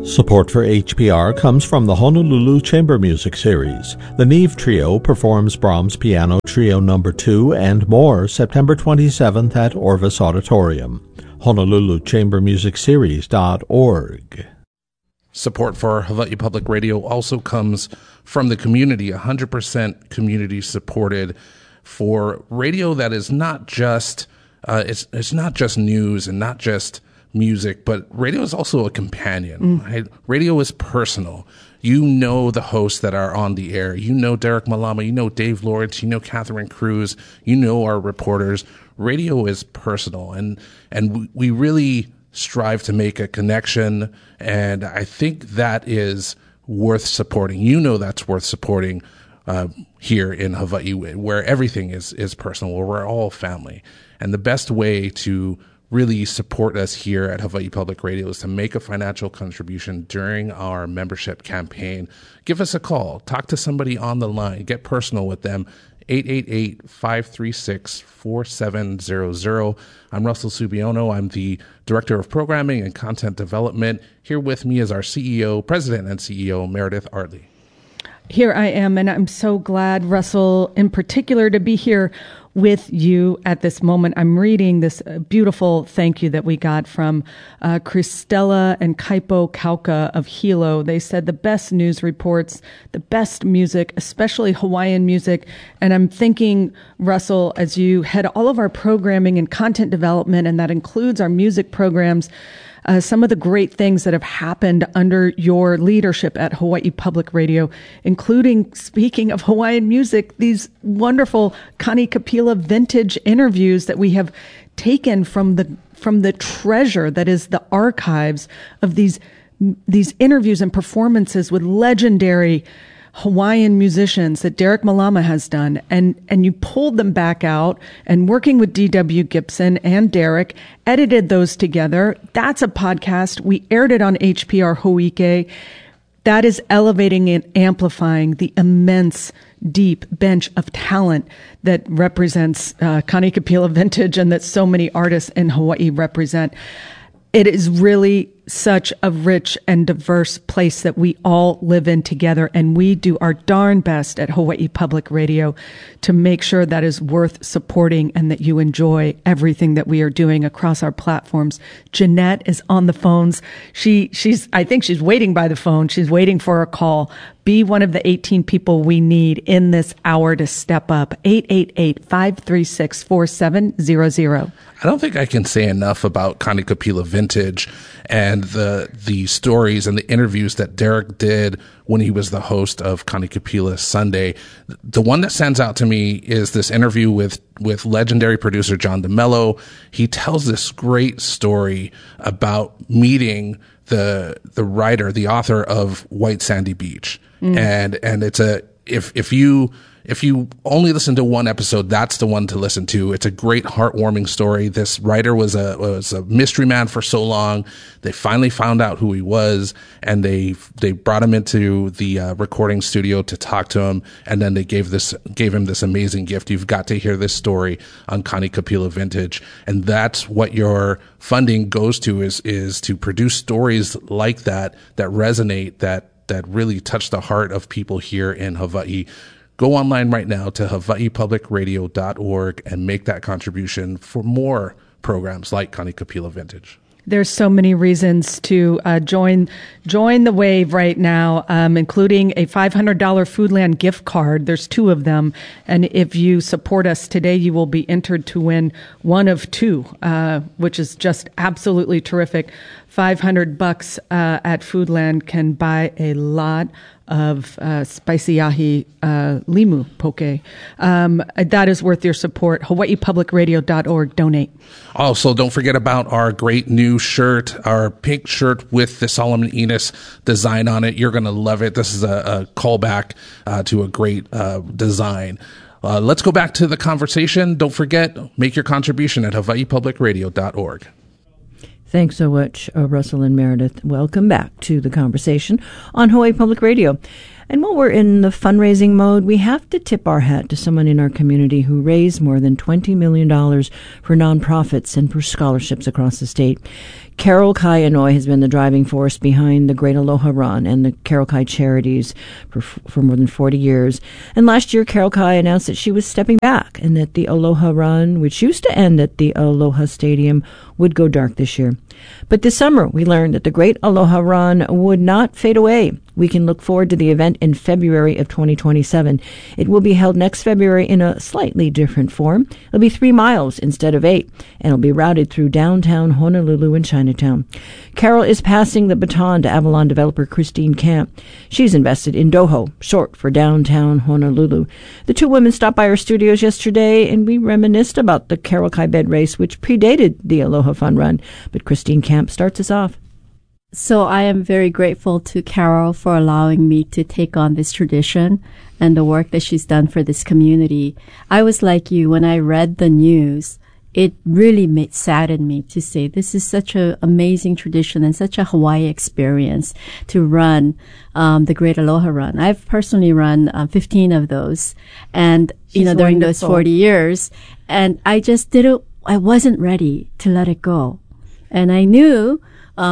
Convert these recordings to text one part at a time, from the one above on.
Support for HPR comes from the Honolulu Chamber Music Series. The Neve Trio performs Brahms Piano Trio No. 2 and more September 27th at Orvis Auditorium. HonoluluChamberMusicSeries.org. Support for Hawaii Public Radio also comes from the community, 100% community supported for radio that is not just it's not just news and not just music, but radio is also a companion. Right? Radio is personal. You know the hosts that are on the air. You know Derek Malama. You know Dave Lawrence. You know Catherine Cruz. You know our reporters. Radio is personal, and we really strive to make a connection, and I think that is worth supporting. You know that's worth supporting here in Hawaii, where everything is personal, where we're all family. And the best way to really support us here at Hawaii Public Radio is to make a financial contribution during our membership campaign. Give us a call. Talk to somebody on the line. Get personal with them. 888-536-4700. I'm Russell Subiono. I'm the Director of Programming and Content Development. Here with me is our President and CEO, Meredith Artley. Here I am, and I'm so glad, Russell, in particular, to be here with you at this moment. I'm reading this beautiful thank you that we got from Christella and Kaipo Kauka of Hilo. They said the best news reports, the best music, especially Hawaiian music. And I'm thinking, Russell, as you head all of our programming and content development, and that includes our music programs, some of the great things that have happened under your leadership at Hawaii Public Radio, including, speaking of Hawaiian music, these wonderful Kani Kapila vintage interviews that we have taken from the treasure that is the archives of these interviews and performances with legendary Hawaiian musicians that Derek Malama has done, and you pulled them back out, and working with D.W. Gibson and Derek, edited those together. That's a podcast. We aired it on HPR Hoike. That is elevating and amplifying the immense, deep bench of talent that represents Kani Kapila Vintage and that so many artists in Hawaii represent. It is really such a rich and diverse place that we all live in together, and we do our darn best at Hawaii Public Radio to make sure that is worth supporting and that you enjoy everything that we are doing across our platforms. Jeanette is on the phones. I think she's waiting by the phone. She's waiting for a call. Be one of the 18 people we need in this hour to step up. 888-536-4700. I don't think I can say enough about Kani Kapila Vintage and the stories and the interviews that Derek did when he was the host of Kani Kapila Sunday. The one that stands out to me is this interview with legendary producer John DeMello. He tells this great story about meeting the writer, the author of White Sandy Beach. And it's if you only listen to one episode, that's the one to listen to. It's a great, heartwarming story. This writer was a mystery man for so long. They finally found out who he was, and they brought him into the recording studio to talk to him, and then they gave him this amazing gift. You've got to hear this story on Kani Kapila Vintage, and that's what your funding goes to is to produce stories like that resonate, that really touch the heart of people here in Hawaii. Go online right now to hawaiipublicradio.org and make that contribution for more programs like Kani Kapila Vintage. There's so many reasons to join the wave right now, including a $500 Foodland gift card. There's 2 of them, and if you support us today, you will be entered to win one of 2, which is just absolutely terrific. $500 at Foodland can buy a lot of spicy ahi limu poke. That is worth your support. HawaiiPublicRadio.org. Donate. Also, don't forget about our great new shirt, our pink shirt with the Solomon Enos design on it. You're going to love it. This is a callback to a great design. Let's go back to the conversation. Don't forget, make your contribution at HawaiiPublicRadio.org. Thanks so much, Russell and Meredith. Welcome back to the conversation on Hawaii Public Radio. And while we're in the fundraising mode, we have to tip our hat to someone in our community who raised more than $20 million for nonprofits and for scholarships across the state. Carol Kai Inouye has been the driving force behind the Great Aloha Run and the Carol Kai Charities for more than 40 years. And last year, Carol Kai announced that she was stepping back and that the Aloha Run, which used to end at the Aloha Stadium, would go dark this year. But this summer, we learned that the Great Aloha Run would not fade away. We can look forward to the event in February of 2027. It will be held next February in a slightly different form. It'll be 3 miles instead of 8, and it'll be routed through downtown Honolulu and Chinatown. Carol is passing the baton to Avalon developer Christine Camp. She's invested in Doho, short for downtown Honolulu. The two women stopped by our studios yesterday, and we reminisced about the Carol Kai bed race, which predated the Aloha Fun Run. But Christine Camp starts us off. So I am very grateful to Carol for allowing me to take on this tradition and the work that she's done for this community. I was like you, when I read the news, it really saddened me to say this is such an amazing tradition and such a Hawaii experience to run the Great Aloha Run. I've personally run 15 of those, and during those 40 years, and I wasn't ready to let it go. And I knew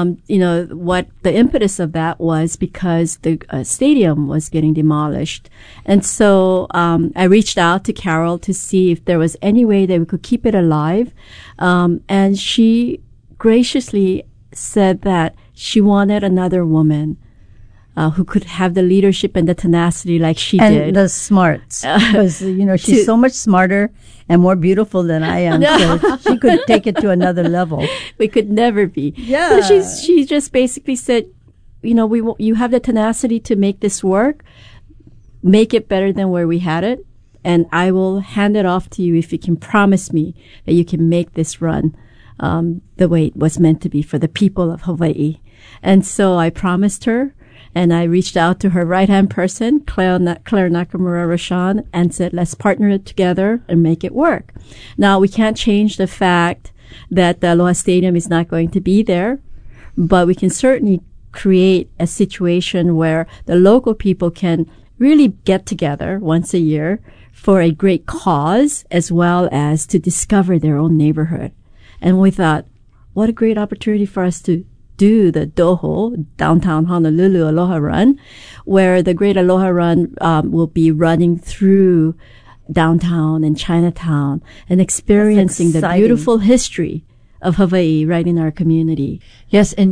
what the impetus of that was because the stadium was getting demolished. And so I reached out to Carol to see if there was any way that we could keep it alive. And she graciously said that she wanted another woman who could have the leadership and the tenacity like she did. And the smarts. Because, she's so much smarter and more beautiful than I am. So she could take it to another level. We could never be. Yeah. So she just basically said, you have the tenacity to make this work, make it better than where we had it, and I will hand it off to you if you can promise me that you can make this run the way it was meant to be for the people of Hawaii. And so I promised her. And I reached out to her right-hand person, Claire Nakamura-Roshan, and said, let's partner it together and make it work. Now, we can't change the fact that the Aloha Stadium is not going to be there, but we can certainly create a situation where the local people can really get together once a year for a great cause, as well as to discover their own neighborhood. And we thought, what a great opportunity for us to do the Doho, downtown Honolulu Aloha Run, where the Great Aloha Run will be running through downtown and Chinatown and experiencing the beautiful history of Hawaii right in our community. Yes, and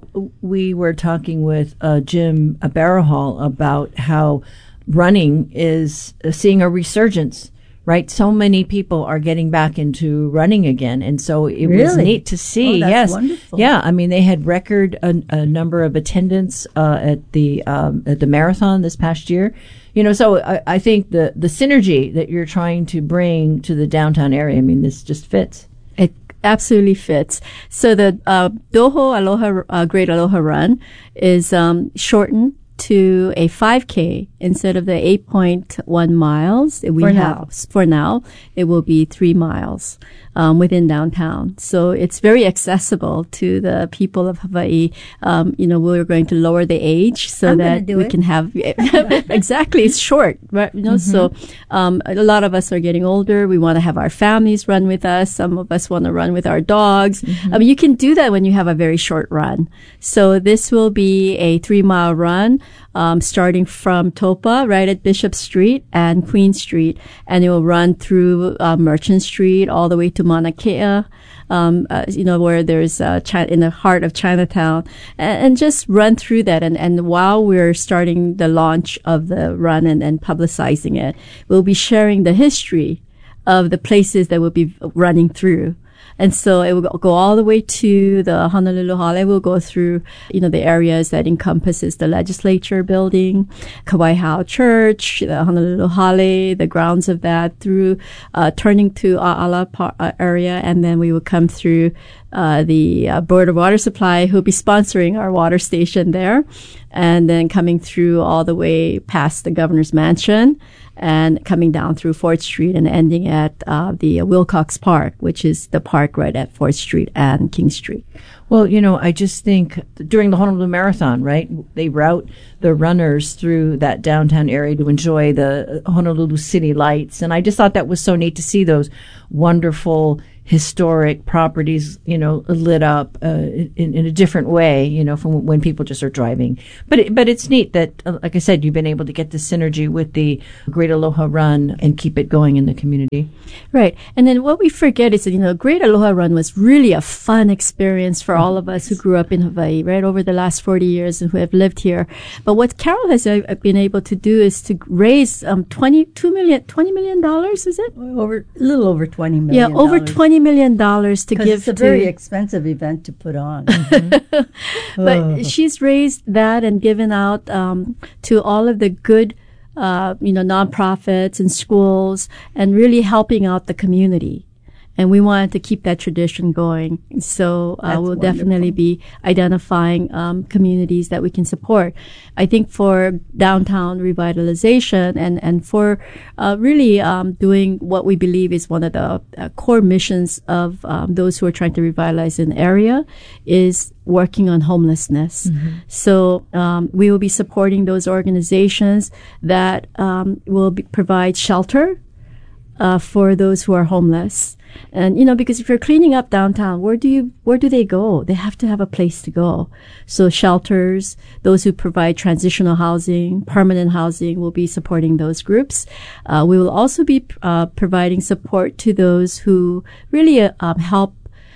we were talking with Jim Barahal about how running is seeing a resurgence. Right, so many people are getting back into running again, and so it was neat to see. That's wonderful. Yeah, I mean they had record a number of attendance at the marathon this past year. So I think the synergy that you're trying to bring to the downtown area, I mean, this just fits. It absolutely fits. So the Doho Aloha Great Aloha Run is shortened to a 5K instead of the 8.1 miles that we have. For now, it will be 3 miles within downtown. So it's very accessible to the people of Hawaii. We're going to lower the age so that we can have exactly. It's short, right? So a lot of us are getting older. We want to have our families run with us. Some of us want to run with our dogs. You can do that when you have a very short run. So this will be a 3-mile run. Starting from Topa, right at Bishop Street and Queen Street, and it will run through Merchant Street all the way to Mauna Kea, where there's in the heart of Chinatown, and just run through that. And while we're starting the launch of the run and publicizing it, we'll be sharing the history of the places that we'll be running through. And so it will go all the way to the Honolulu Hale. We'll go through, the areas that encompasses the legislature building, Kauai Hao Church, the Honolulu Hale, the grounds of that, through turning to A'ala area, and then we will come through the Board of Water Supply, who'll be sponsoring our water station there, and then coming through all the way past the Governor's Mansion, and coming down through 4th Street and ending at the Wilcox Park, which is the park right at 4th Street and King Street. Well, I just think during the Honolulu Marathon, right, they route the runners through that downtown area to enjoy the Honolulu city lights. And I just thought that was so neat to see those wonderful historic properties, lit up in a different way, from when people just are driving. But it's neat that, like I said, you've been able to get the synergy with the Great Aloha Run and keep it going in the community. Right. And then what we forget is that, Great Aloha Run was really a fun experience for all of us who grew up in Hawaii, right, over the last 40 years and who have lived here. But what Carol has been able to do is to raise $20 million, is it? A little over $20 million. Yeah, over $20 million to give it's a very expensive event to put on. But she's raised that and given out to all of the good nonprofits and schools, and really helping out the community. And we wanted to keep that tradition going. So we'll definitely be identifying communities that we can support. I think for downtown revitalization and for really doing what we believe is one of the core missions of those who are trying to revitalize an area is working on homelessness. Mm-hmm. So we will be supporting those organizations that will provide shelter for those who are homeless. And, because if you're cleaning up downtown, where do they go? They have to have a place to go. So shelters, those who provide transitional housing, permanent housing, will be supporting those groups. We will also be providing support to those who really help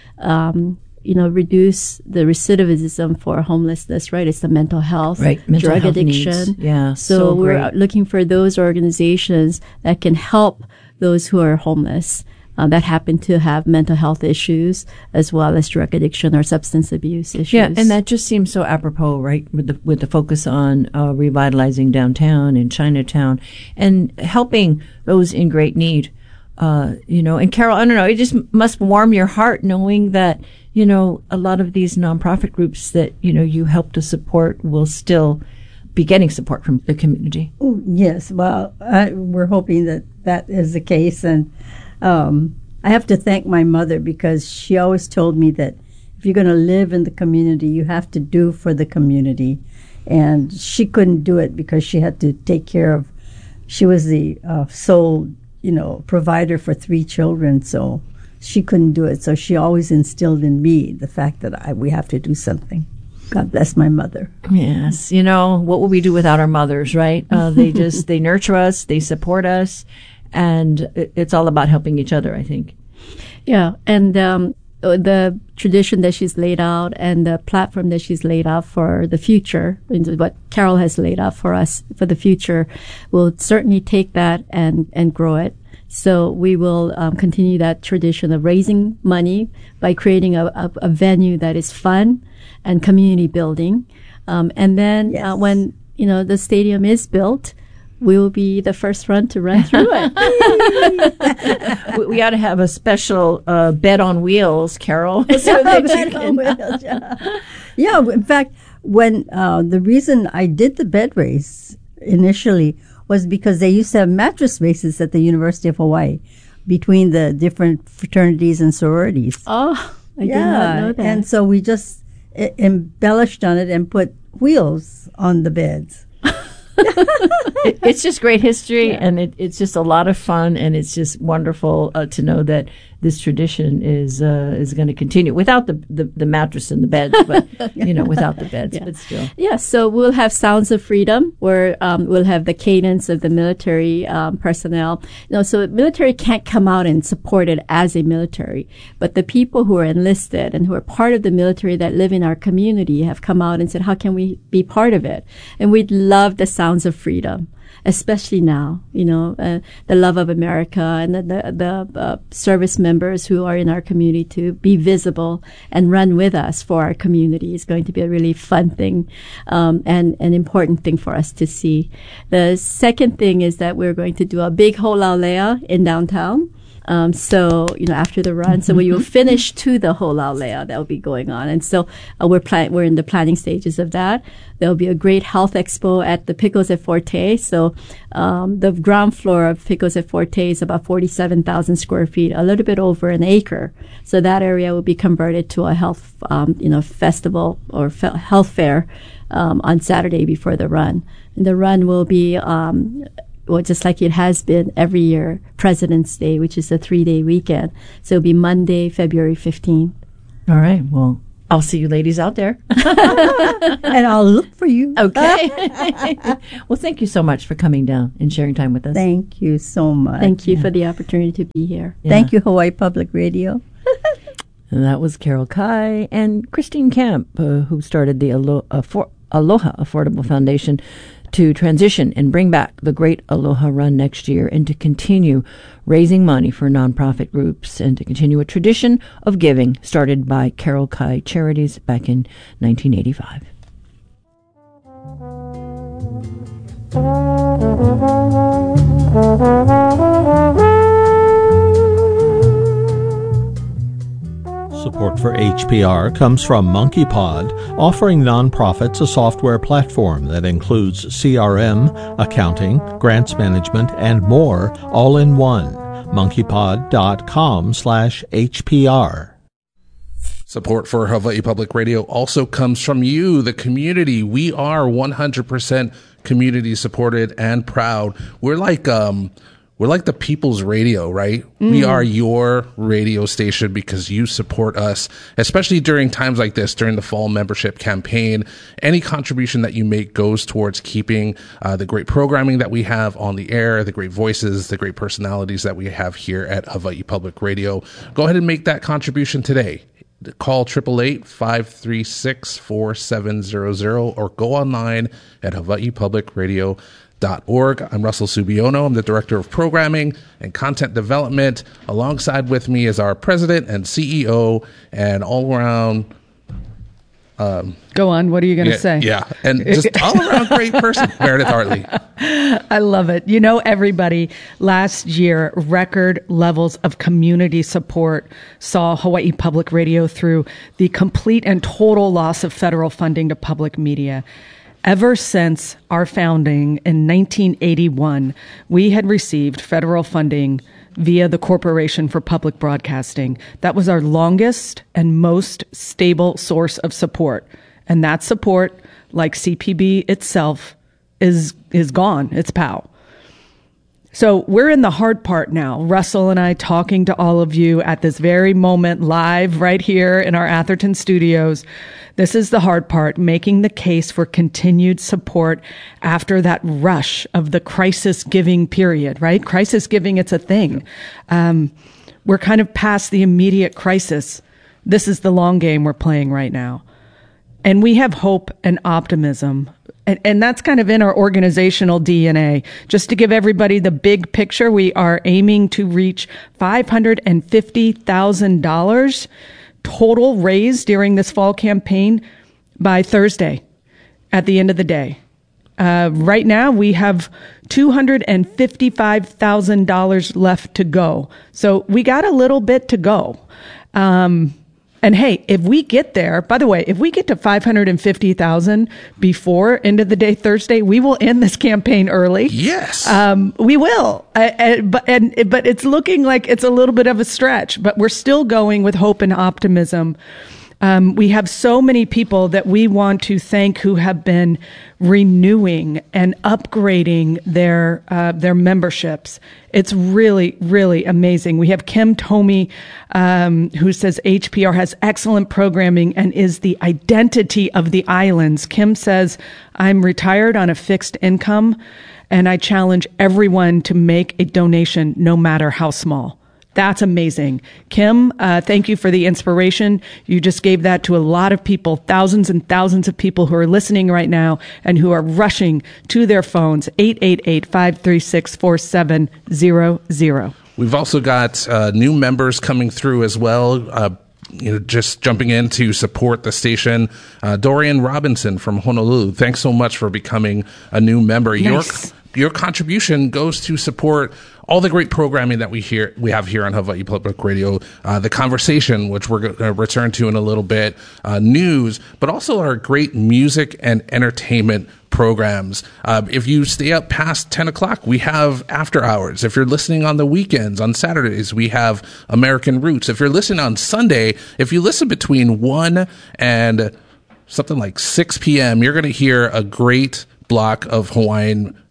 reduce the recidivism for homelessness, right? It's the mental health, drug addiction. Needs. Yeah. So we're looking for those organizations that can help those who are homeless, that happen to have mental health issues as well as drug addiction or substance abuse issues. Yeah, and that just seems so apropos, right? With the focus on revitalizing downtown and Chinatown and helping those in great need. And Carol, I don't know, it just must warm your heart knowing that, a lot of these nonprofit groups that, you help to support will still be getting support from the community. Oh, yes. Well, we're hoping that is the case. And I have to thank my mother because she always told me that if you're going to live in the community, you have to do for the community. And she couldn't do it because she had to take care of, she was the sole, provider for 3 children. So she couldn't do it. So she always instilled in me the fact that we have to do something. God bless my mother. Yes. What would we do without our mothers, right? They nurture us, they support us. And it's all about helping each other, I think. Yeah. And the tradition that she's laid out and the platform that she's laid out for the future, what Carol has laid out for us for the future, will certainly take that and grow it. So we will continue that tradition of raising money by creating a venue that is fun and community building. And then when, the stadium is built, we will be the first one to run through it. We ought to have a special bed on wheels, Carol. So that bed on wheels, yeah. In fact, when the reason I did the bed race initially was because they used to have mattress races at the University of Hawaii between the different fraternities and sororities. Oh, I did not know that. And so we just embellished on it and put wheels on the beds. It's just great history, and it's just a lot of fun, and it's just wonderful to know that this tradition is going to continue without the mattress and the beds, but without the beds, but still. Yeah, so we'll have Sounds of Freedom, where we'll have the cadence of the military personnel. So military can't come out and support it as a military, but the people who are enlisted and who are part of the military that live in our community have come out and said, how can we be part of it? And we'd love the Sounds of Freedom, especially now, the love of America and the service members who are in our community to be visible and run with us for our community is going to be a really fun thing and an important thing for us to see. The second thing is that we're going to do a big Holaulea in downtown. After the run, so we will finish to the Holaulea that will be going on. And so we're in the planning stages of that. There'll be a great health expo at the Picos et Forte. So the ground floor of Picos et Forte is about 47,000 square feet, a little bit over an acre. So that area will be converted to a health, festival or health fair on Saturday before the run. And the run will be well, just like it has been every year, President's Day, which is a 3-day weekend. So it'll be Monday, February 15th. All right. Well, I'll see you ladies out there. And I'll look for you. Okay. Well, thank you so much for coming down and sharing time with us. Thank you so much. Thank you for the opportunity to be here. Yeah. Thank you, Hawaii Public Radio. And that was Carol Kai and Christine Camp, who started the Aloha Affordable Foundation to transition and bring back the Great Aloha Run next year and to continue raising money for nonprofit groups and to continue a tradition of giving started by Carol Kai Charities back in 1985. Support for HPR comes from MonkeyPod, offering nonprofits a software platform that includes CRM, accounting, grants management, and more, all in one. monkeypod.com/HPR. Support for Hawaii Public Radio also comes from you, the community. We are 100% community supported and proud. We're like the people's radio, right? We are your radio station because you support us, especially during times like this, during the fall membership campaign. Any contribution that you make goes towards keeping the great programming that we have on the air, the great voices, the great personalities that we have here at Hawaii Public Radio. Go ahead and make that contribution today. Call 888-536-4700 or go online at hawaiipublicradio.org. I'm Russell Subiono. I'm the Director of Programming and Content Development. Alongside with me is our President and CEO and all-around... Go on. What are you going to say? Yeah, and just all-around great person, Meredith Hartley. I love it. You know, everybody, last year, record levels of community support saw Hawaii Public Radio through the complete and total loss of federal funding to public media. Ever since our founding in 1981, we had received federal funding via the Corporation for Public Broadcasting. That was our longest and most stable source of support. And that support, like CPB itself, is gone. It's POW. So we're in the hard part now. Russell and I talking to all of you at this very moment, live right here in our Atherton studios. This is the hard part, making the case for continued support after that rush of the crisis giving period, right? Crisis giving, it's a thing. We're kind of past the immediate crisis. This is the long game we're playing right now. And we have hope and optimism. And that's kind of in our organizational DNA. Just to give everybody the big picture, we are aiming to reach $550,000 total raised during this fall campaign by Thursday at the end of the day. Right now, we have $255,000 left to go. So we got a little bit to go. And hey, if we get there, by the way, if we get to 550,000 before end of the day Thursday, we will end this campaign early. Yes. We will. But it's looking like it's a little bit of a stretch, but we're still going with hope and optimism. We have so many people that we want to thank who have been renewing and upgrading their memberships. It's really, really amazing. We have Kim Tomey, who says HPR has excellent programming and is the identity of the islands. Kim says, I'm retired on a fixed income, and I challenge everyone to make a donation, no matter how small. That's amazing. Kim, thank you for the inspiration. You just gave that to a lot of people, thousands and thousands of people who are listening right now and who are rushing to their phones, 888-536-4700. We've also got new members coming through as well. Just jumping in to support the station. Dorian Robinson from Honolulu, thanks so much for becoming a new member. Nice. Your contribution goes to support all the great programming that we have here on Hawaii Public Radio, the conversation, which we're going to return to in a little bit, news, but also our great music and entertainment programs. If you stay up past 10 o'clock, we have after hours. If you're listening on the weekends, on Saturdays, we have American Roots. If you're listening on Sunday, if you listen between 1 and something like 6 p.m., you're going to hear a great block of Hawaiian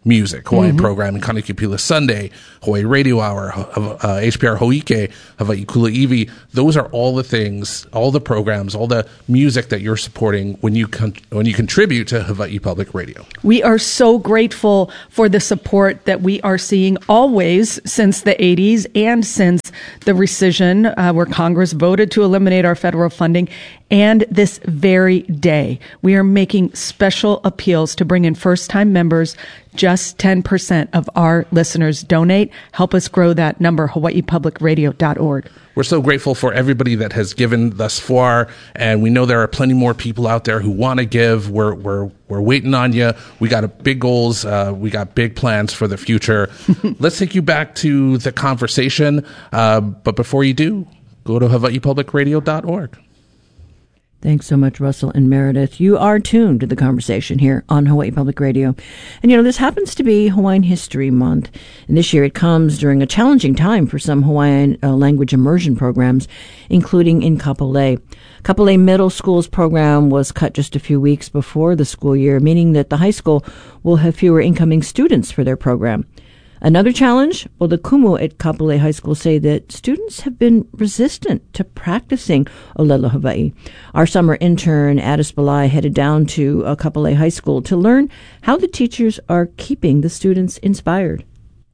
music, Hawaiian programming, Kanikapila Sunday, Hawaii Radio Hour, HPR Hoike, Hawaii Kula'iwi. Those are all the things, all the programs, all the music that you're supporting when you contribute to Hawaii Public Radio. We are so grateful for the support that we are seeing always since the 80s and since the rescission where Congress voted to eliminate our federal funding. And this very day, we are making special appeals to bring in first-time members. Just 10% of our listeners donate. Help us grow that number, hawaiipublicradio.org. We're so grateful for everybody that has given thus far, and we know there are plenty more people out there who want to give. We're waiting on you. We got big goals. We got big plans for the future. Let's take you back to the conversation. But before you do, go to hawaiipublicradio.org. Thanks so much, Russell and Meredith. You are tuned to the conversation here on Hawaii Public Radio. And, this happens to be Hawaiian History Month. And this year it comes during a challenging time for some Hawaiian language immersion programs, including in Kapolei. Kapolei Middle School's program was cut just a few weeks before the school year, meaning that the high school will have fewer incoming students for their program. Another challenge? Well, the kumu at Kapolei High School say that students have been resistant to practicing Olelo Hawaii. Our summer intern, Addis Balai, headed down to Kapolei High School to learn how the teachers are keeping the students inspired.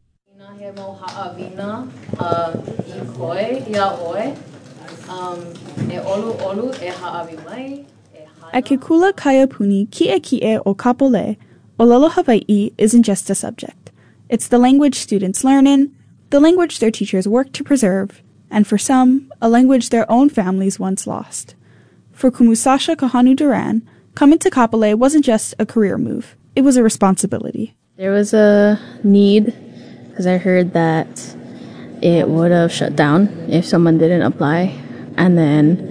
At Kekula Kaiapuni Ki'eki'e o Kapolei, Olelo Hawaii isn't just a subject. It's the language students learn in, the language their teachers work to preserve, and for some, a language their own families once lost. For Kumusasha Kahanu Duran, coming to Kapolei wasn't just a career move, it was a responsibility. There was a need, because I heard that it would have shut down if someone didn't apply, and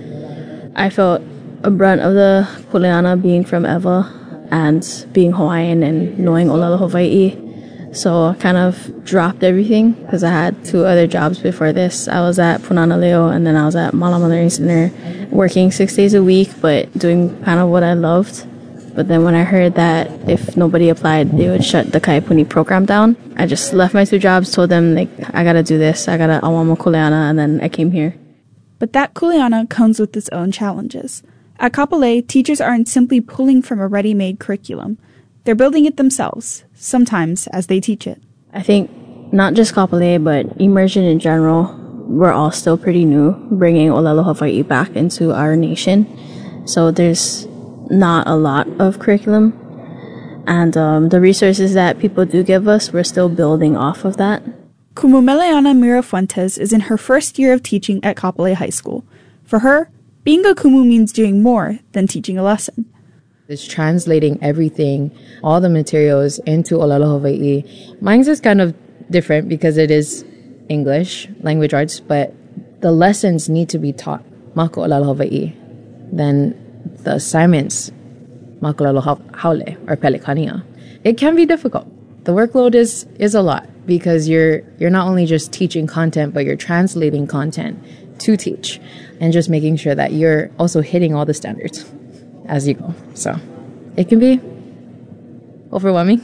then I felt a brunt of the kuleana being from Ewa and being Hawaiian and knowing Olelo Hawaii. So I kind of dropped everything because I had 2 other jobs before this. I was at Punana Leo and then I was at Malama Learning Center working 6 days a week but doing kind of what I loved. But then when I heard that if nobody applied, they would shut the Kaipuni program down, I just left my 2 jobs, told them, I got to do this. I got to awamo kuleana, and then I came here. But that kuleana comes with its own challenges. At Kapolei, teachers aren't simply pulling from a ready-made curriculum. They're building it themselves, sometimes as they teach it. I think not just Kapolei, but immersion in general, we're all still pretty new, bringing Olelo Hawaii back into our nation. So there's not a lot of curriculum. And the resources that people do give us, we're still building off of that. Kumumeleana Mira Fuentes is in her first year of teaching at Kapolei High School. For her, being a kumu means doing more than teaching a lesson. It's translating everything, all the materials into Olelo Hawaii. Mine's is kind of different because it is English, language arts, but the lessons need to be taught Mako Olelo Hawaii. Then the assignments, Mako Olelo Haole or Pelikania. It can be difficult. The workload is a lot because you're not only just teaching content, but you're translating content to teach and just making sure that you're also hitting all the standards as you go. So it can be overwhelming,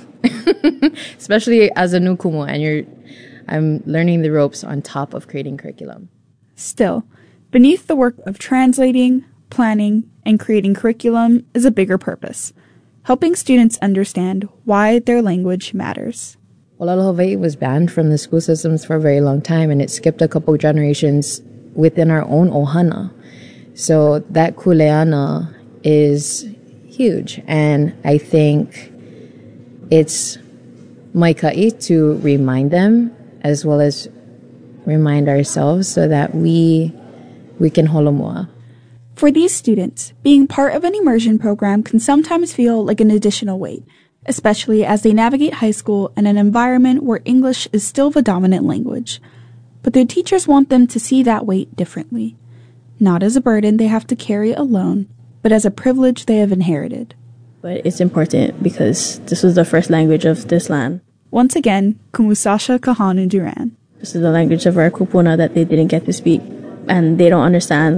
especially as a new kumu and I'm learning the ropes on top of creating curriculum. Still, beneath the work of translating, planning, and creating curriculum is a bigger purpose, helping students understand why their language matters. Olelo Hawaii was banned from the school systems for a very long time, and it skipped a couple generations within our own ohana. So that kuleana is huge, and I think it's maikai to remind them as well as remind ourselves so that we can holomua. For these students, being part of an immersion program can sometimes feel like an additional weight, especially as they navigate high school in an environment where English is still the dominant language. But their teachers want them to see that weight differently, not as a burden they have to carry alone, but as a privilege they have inherited. But it's important because this was the first language of this land. Once again, Kumusasha Kahanu Duran. This is the language of our kupuna that they didn't get to speak. And they don't understand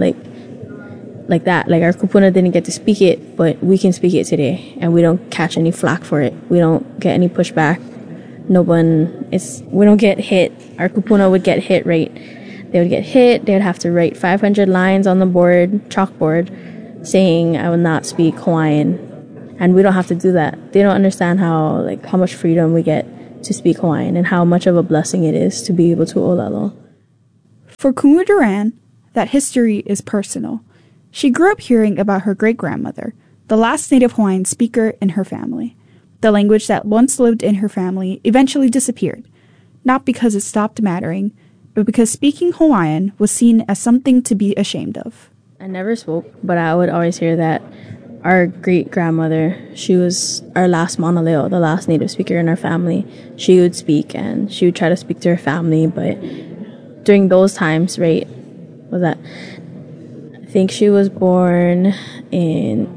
like that. Like our kupuna didn't get to speak it, but we can speak it today. And we don't catch any flack for it. We don't get any pushback. we don't get hit. Our kupuna would get hit, right? They would get hit. They would have to write 500 lines on the chalkboard, saying, I will not speak Hawaiian. And we don't have to do that. They don't understand how much freedom we get to speak Hawaiian and how much of a blessing it is to be able to olelo. For Kumu Duran, that history is personal. She grew up hearing about her great-grandmother, the last native Hawaiian speaker in her family. The language that once lived in her family eventually disappeared, not because it stopped mattering, but because speaking Hawaiian was seen as something to be ashamed of. I never spoke, but I would always hear that our great-grandmother, she was our last Mauna Leo, the last native speaker in our family. She would speak, and she would try to speak to her family, but during those times, right, I think she was born in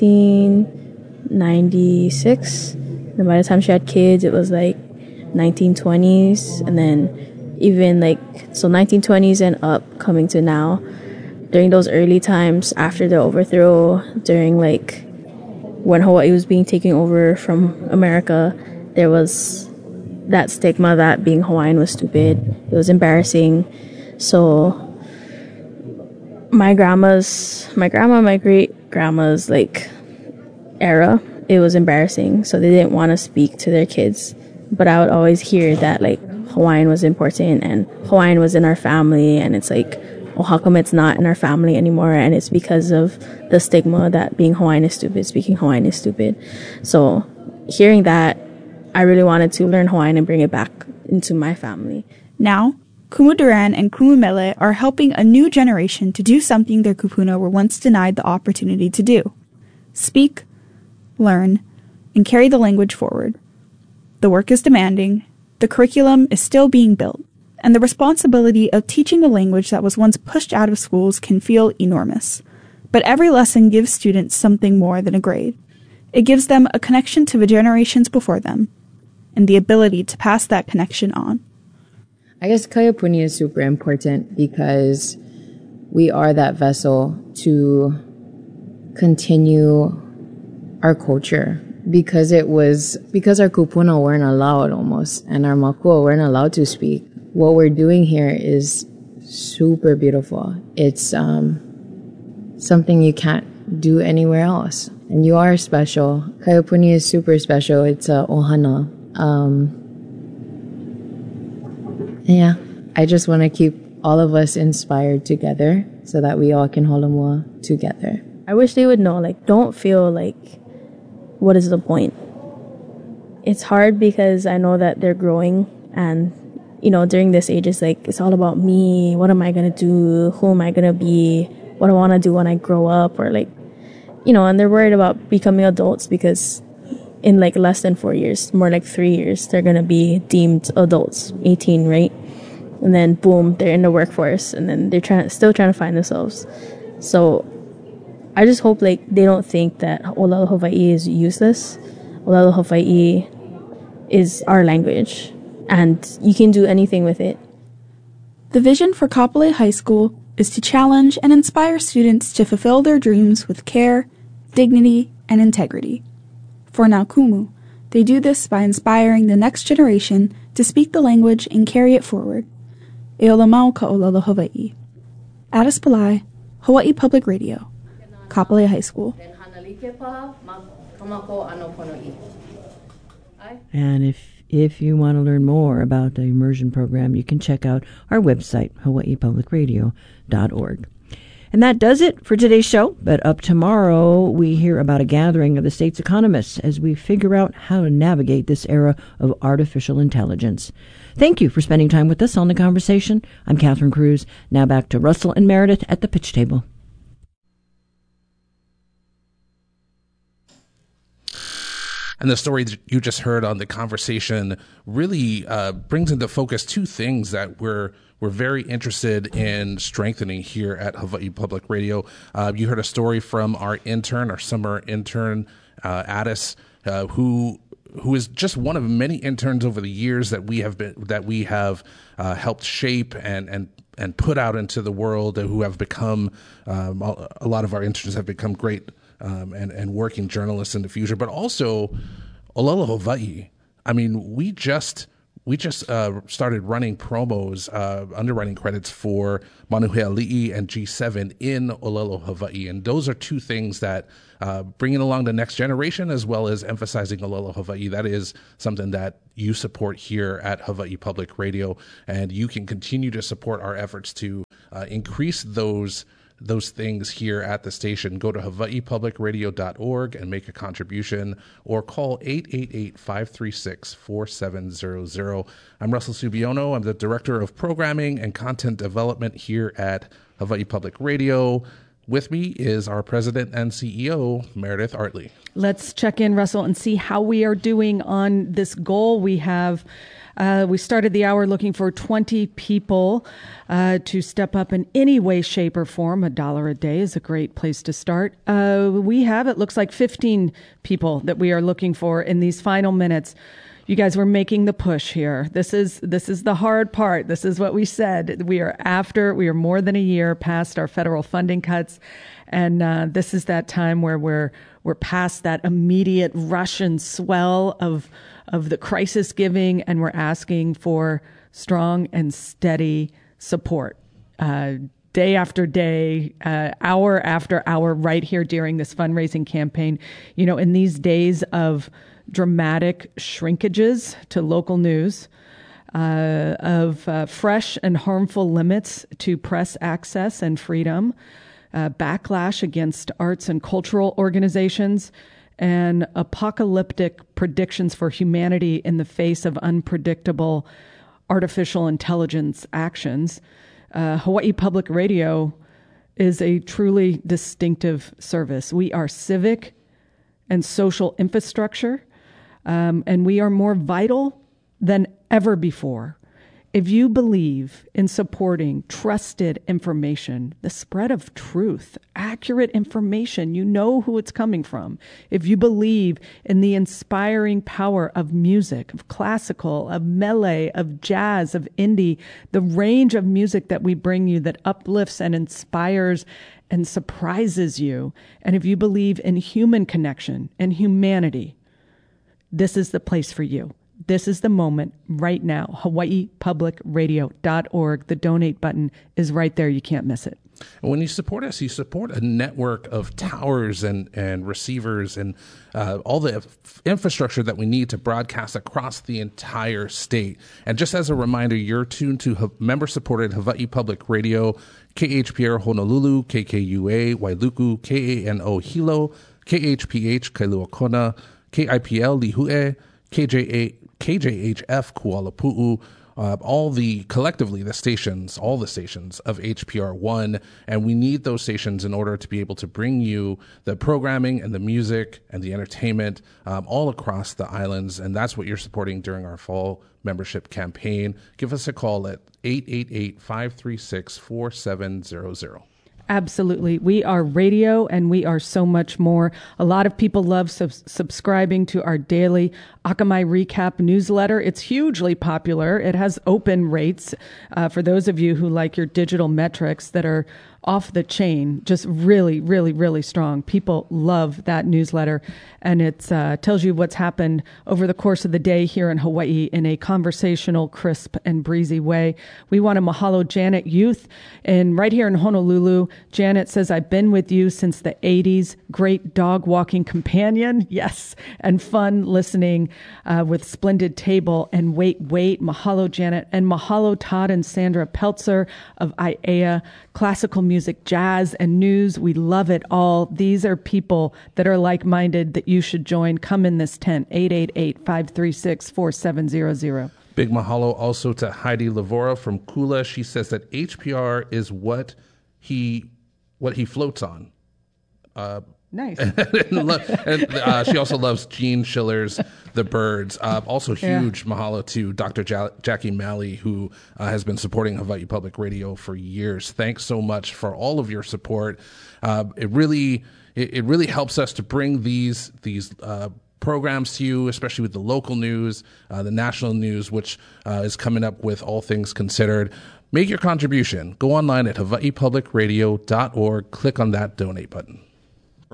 1896. And by the time she had kids, it was 1920s. And then even 1920s and up coming to now. During those early times after the overthrow, during when Hawaii was being taken over from America, there was that stigma that being Hawaiian was stupid. It was embarrassing. So my grandma, my great grandma's era, it was embarrassing. So they didn't want to speak to their kids. But I would always hear that Hawaiian was important and Hawaiian was in our family, and it's well, how come it's not in our family anymore? And it's because of the stigma that being Hawaiian is stupid, speaking Hawaiian is stupid. So hearing that, I really wanted to learn Hawaiian and bring it back into my family. Now, Kumu Duran and Kumu Mele are helping a new generation to do something their kupuna were once denied the opportunity to do. Speak, learn, and carry the language forward. The work is demanding, the curriculum is still being built, and the responsibility of teaching a language that was once pushed out of schools can feel enormous. But every lesson gives students something more than a grade. It gives them a connection to the generations before them, and the ability to pass that connection on. I guess Kayapuni is super important because we are that vessel to continue our culture. Because our kupuna weren't allowed almost, and our makua weren't allowed to speak. What we're doing here is super beautiful. It's something you can't do anywhere else. And you are special. Kayapuni is super special. It's a ohana. Yeah, I just want to keep all of us inspired together so that we all can holomua together. I wish they would know, don't feel what is the point? It's hard because I know that they're growing, and during this age it's all about me. What am I gonna do? Who am I gonna be? What I want to do when I grow up, or and they're worried about becoming adults because in less than 4 years, more 3 years, they're gonna be deemed adults, 18, right? And then boom, they're in the workforce, and then they're still trying to find themselves. So I just hope they don't think that Olelo Hawaii is useless. Olelo Hawaii is our language, and you can do anything with it. The vision for Kapolei High School is to challenge and inspire students to fulfill their dreams with care, dignity, and integrity. For Nau Kumu, they do this by inspiring the next generation to speak the language and carry it forward. E ola mau ka Olelo Hawaii. Addis Pillai, Hawaii Public Radio. Kapolei High School. And if you want to learn more about the immersion program, you can check out our website, hawaiipublicradio.org. And that does it for today's show. But up tomorrow, we hear about a gathering of the state's economists as we figure out how to navigate this era of artificial intelligence. Thank you for spending time with us on The Conversation. I'm Catherine Cruz. Now back to Russell and Meredith at the pitch table. And the story that you just heard on The Conversation really brings into focus two things that we're very interested in strengthening here at Hawaii Public Radio. You heard a story from our summer intern, Addis, who is just one of many interns over the years that we have helped shape and put out into the world, who have become a lot of our interns have become great and working journalists in the future. But also Olelo Hawaii, I mean, we just started running promos, underwriting credits for Manuheali'i and G7 in Olelo, Hawaii. And those are two things that bringing along the next generation as well as emphasizing Olelo, Hawaii. That is something that you support here at Hawaii Public Radio. And you can continue to support our efforts to increase those things here at the station. Go to hawaiipublicradio.org and make a contribution, or call 888-536-4700. I'm Russell Subiono. I'm the Director of Programming and Content Development here at Hawaii Public Radio. With me is our President and CEO, Meredith Artley. Let's check in, Russell, and see how we are doing on this goal we have. We started the hour looking for 20 people to step up in any way, shape, or form. $1 a day is a great place to start. We have, it looks like 15 people that we are looking for in these final minutes. You guys were making the push here. This is the hard part. This is what we said. We are more than a year past our federal funding cuts. And this is that time where we're past that immediate rush and swell of the crisis giving, and we're asking for strong and steady support. Day after day, hour after hour, right here during this fundraising campaign. You know, in these days of dramatic shrinkages to local news, of fresh and harmful limits to press access and freedom, backlash against arts and cultural organizations, and apocalyptic predictions for humanity in the face of unpredictable artificial intelligence actions, Hawaii Public Radio is a truly distinctive service. We are civic and social infrastructure, and we are more vital than ever before. If you believe in supporting trusted information, the spread of truth, accurate information, you know who it's coming from. If you believe in the inspiring power of music, of classical, of melee, of jazz, of indie, the range of music that we bring you that uplifts and inspires and surprises you, and if you believe in human connection and humanity, this is the place for you. This is the moment right now. HawaiiPublicRadio.org. The donate button is right there. You can't miss it. And when you support us, you support a network of towers and receivers and all the infrastructure that we need to broadcast across the entire state. And just as a reminder, you're tuned to member-supported Hawaii Public Radio, KHPR Honolulu, KKUA Wailuku, KANO Hilo, KHPH Kailua Kona, KIPL Lihue, KJHF Kuala Pu'u, all the stations of HPR1, and we need those stations in order to be able to bring you the programming and the music and the entertainment all across the islands, and that's what you're supporting during our fall membership campaign. Give us a call at 888-536-4700. Absolutely. We are radio and we are so much more. A lot of people love subscribing to our daily Akamai Recap newsletter. It's hugely popular. It has open rates for those of you who like your digital metrics that are off the chain, just really, really, really strong. People love that newsletter, and it tells you what's happened over the course of the day here in Hawaii in a conversational, crisp, and breezy way. We want to mahalo Janet Youth, and right here in Honolulu, Janet says, I've been with you since the 80s. Great dog walking companion, yes, and fun listening with splendid table. And wait, mahalo Janet, and mahalo Todd and Sandra Peltzer of IAEA, classical music, jazz, and news. We love it all. These are people that are like-minded that you should join. Come in this tent, 888-536-4700. Big mahalo also to Heidi Lavora from Kula. She says that HPR is what he floats on. Nice. and she also loves Gene Schiller's The Birds. Also huge mahalo to Dr. Jackie Malley, who has been supporting Hawaii Public Radio for years. Thanks so much for all of your support. It really helps us to bring these programs to you, especially with the local news, the national news, which is coming up with All Things Considered. Make your contribution. Go online at hawaiipublicradio.org. Click on that donate button.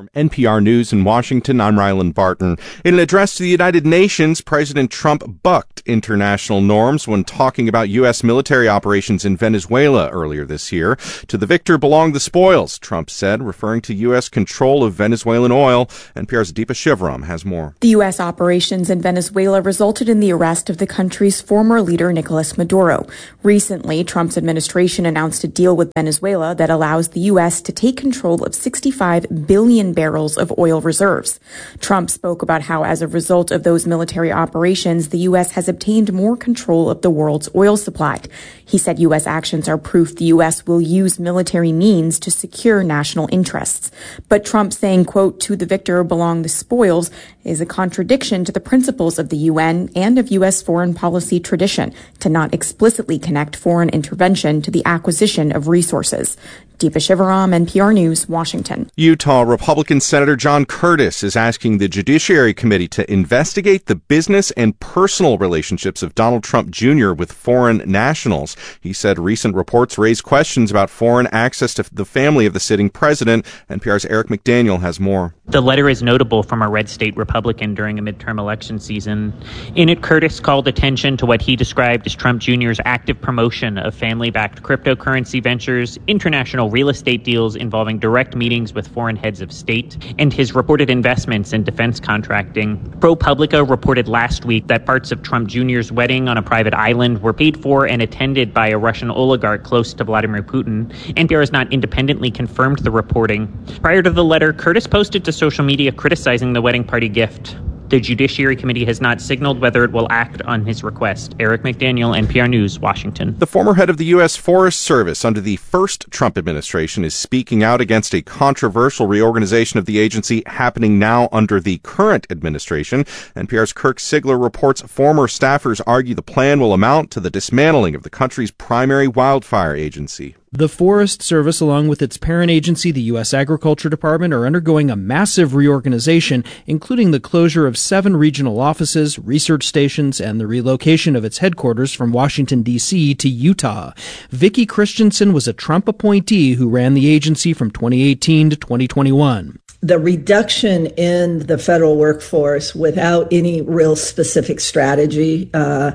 From NPR News in Washington, I'm Ryland Barton. In an address to the United Nations, President Trump bucked international norms when talking about U.S. military operations in Venezuela earlier this year. To the victor belong the spoils, Trump said, referring to U.S. control of Venezuelan oil. NPR's Deepa Shivaram has more. The U.S. operations in Venezuela resulted in the arrest of the country's former leader, Nicolas Maduro. Recently, Trump's administration announced a deal with Venezuela that allows the U.S. to take control of 65 billion barrels of oil reserves. Trump spoke about how, as a result of those military operations, the U.S. has obtained more control of the world's oil supply. He said U.S. actions are proof the U.S. will use military means to secure national interests. But Trump saying, quote, "to the victor belong the spoils," is a contradiction to the principles of the UN and of U.S. foreign policy tradition to not explicitly connect foreign intervention to the acquisition of resources. Deepa Shivaram, NPR News, Washington. Utah Republican Senator John Curtis is asking the Judiciary Committee to investigate the business and personal relationships of Donald Trump Jr. with foreign nationals. He said recent reports raise questions about foreign access to the family of the sitting president. NPR's Eric McDaniel has more. The letter is notable from a red state Republican during a midterm election season. In it, Curtis called attention to what he described as Trump Jr.'s active promotion of family-backed cryptocurrency ventures, international real estate deals involving direct meetings with foreign heads of state, and his reported investments in defense contracting. ProPublica reported last week that parts of Trump Jr.'s wedding on a private island were paid for and attended by a Russian oligarch close to Vladimir Putin. NPR has not independently confirmed the reporting. Prior to the letter, Curtis posted to social media criticizing the wedding party gift. The Judiciary Committee has not signaled whether it will act on his request. Eric McDaniel, NPR News, Washington. The former head of the U.S. Forest Service under the first Trump administration is speaking out against a controversial reorganization of the agency happening now under the current administration. NPR's Kirk Sigler reports former staffers argue the plan will amount to the dismantling of the country's primary wildfire agency. The Forest Service, along with its parent agency, the U.S. Agriculture Department, are undergoing a massive reorganization, including the closure of 7 regional offices, research stations, and the relocation of its headquarters from Washington, D.C. to Utah. Vicki Christensen was a Trump appointee who ran the agency from 2018 to 2021. The reduction in the federal workforce without any real specific strategy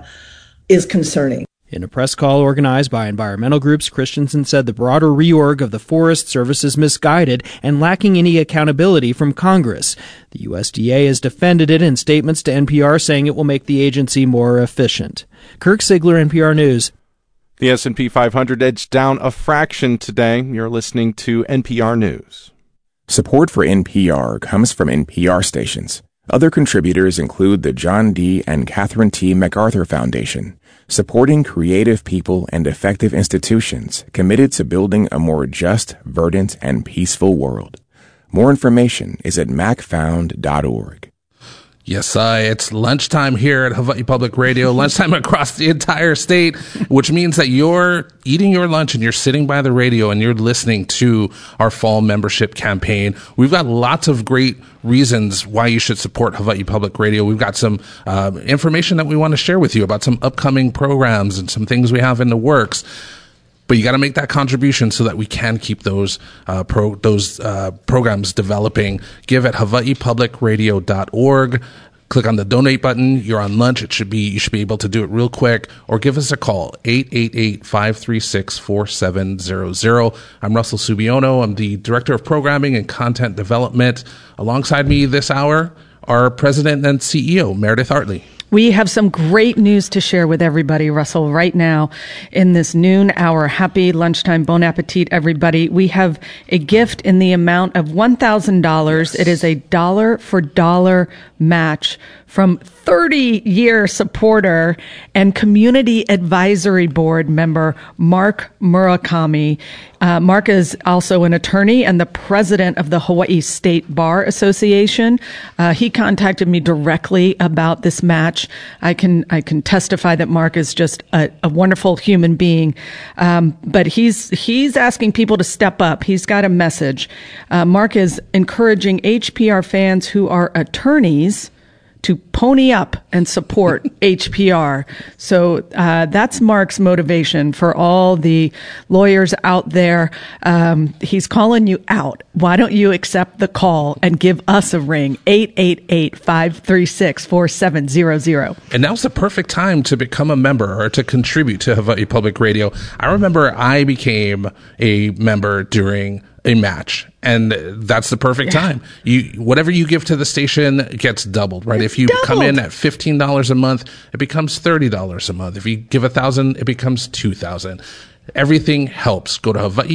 is concerning. In a press call organized by environmental groups, Christensen said the broader reorg of the Forest Service is misguided and lacking any accountability from Congress. The USDA has defended it in statements to NPR, saying it will make the agency more efficient. Kirk Sigler, NPR News. The S&P 500 edged down a fraction today. You're listening to NPR News. Support for NPR comes from NPR stations. Other contributors include the John D. and Catherine T. MacArthur Foundation, supporting creative people and effective institutions committed to building a more just, verdant, and peaceful world. More information is at macfound.org. Yes, it's lunchtime here at Hawaii Public Radio, lunchtime across the entire state, which means that you're eating your lunch and you're sitting by the radio and you're listening to our fall membership campaign. We've got lots of great reasons why you should support Hawaii Public Radio. We've got some information that we want to share with you about some upcoming programs and some things we have in the works. But you got to make that contribution so that we can keep those programs developing. Give at hawaiipublicradio.org. Click on the donate button. You're on lunch. You should be able to do it real quick, or give us a call, 888-536-4700. I'm Russell Subiono. I'm the Director of Programming and Content Development. Alongside me this hour, our President and CEO, Meredith Artley. We have some great news to share with everybody, Russell, right now in this noon hour. Happy lunchtime. Bon appetit, everybody. We have a gift in the amount of $1,000. Yes. It is a dollar-for-dollar match from 30-year supporter and Community Advisory Board member Mark Murakami. Mark is also an attorney and the president of the Hawaii State Bar Association. He contacted me directly about this match. I can testify that Mark is just a wonderful human being. But he's asking people to step up. He's got a message. Mark is encouraging HPR fans who are attorneys to pony up and support HPR. So that's Mark's motivation for all the lawyers out there. He's calling you out. Why don't you accept the call and give us a ring? 888-536-4700. And now's the perfect time to become a member or to contribute to Hawaii Public Radio. I remember I became a member during a match, and that's the perfect time. Whatever you give to the station gets doubled, right? If you come in at $15 a month, it becomes $30 a month. If you give $1,000, it becomes $2,000. Everything helps. Go to Hawaii